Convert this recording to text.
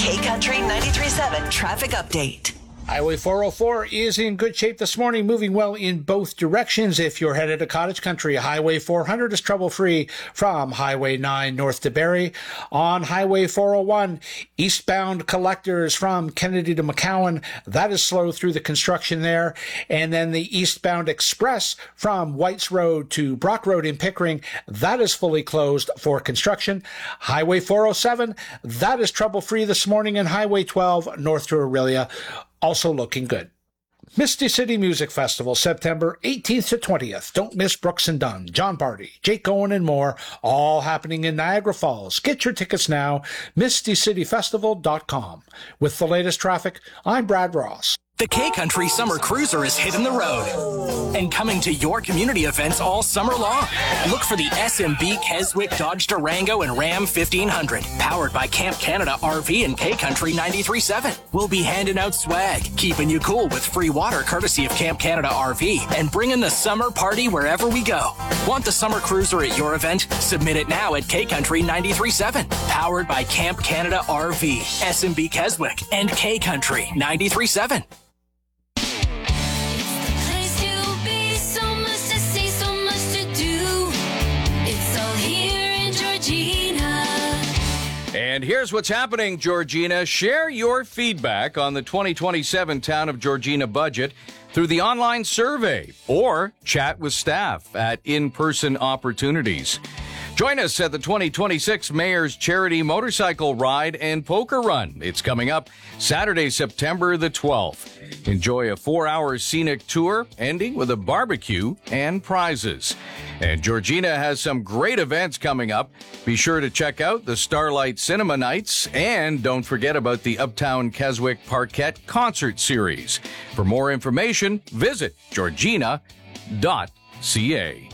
K Country 93.7 traffic update. Highway 404 is in good shape this morning, moving well in both directions. If you're headed to Cottage Country, Highway 400 is trouble-free from Highway 9 north to Barrie. On Highway 401, eastbound collectors from Kennedy to McCowan, that is slow through the construction there. And then the eastbound express from Whites Road to Brock Road in Pickering, that is fully closed for construction. Highway 407, that is trouble-free this morning, and Highway 12 north to Orillia, also looking good. Misty City Music Festival, September 18th to 20th. Don't miss Brooks and Dunn, John Barty, Jake Owen, and more, all happening in Niagara Falls. Get your tickets now, mistycityfestival.com. With the latest traffic, I'm Brad Ross. The K-Country Summer Cruiser is hitting the road and coming to your community events all summer long. Look for the SMB Keswick Dodge Durango and Ram 1500, powered by Camp Canada RV and K-Country 93.7. We'll be handing out swag, keeping you cool with free water courtesy of Camp Canada RV, and bringing the summer party wherever we go. Want the Summer Cruiser at your event? Submit it now at K-Country 93.7, powered by Camp Canada RV, SMB Keswick, and K-Country 93.7. And here's what's happening, Georgina. Share your feedback on the 2027 Town of Georgina budget through the online survey or chat with staff at in-person opportunities. Join us at the 2026 Mayor's Charity Motorcycle Ride and Poker Run. It's coming up Saturday, September the 12th. Enjoy a 4-hour scenic tour, ending with a barbecue and prizes. And Georgina has some great events coming up. Be sure to check out the Starlight Cinema Nights, and don't forget about the Uptown Keswick Parquet Concert Series. For more information, visit georgina.ca.